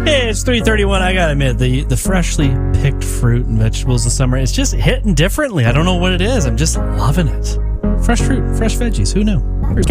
It's 3:31. I gotta admit, the freshly picked fruit and vegetables this summer, it's just hitting differently. I don't know what it is. I'm just loving it. Fresh fruit, fresh veggies. Who knew?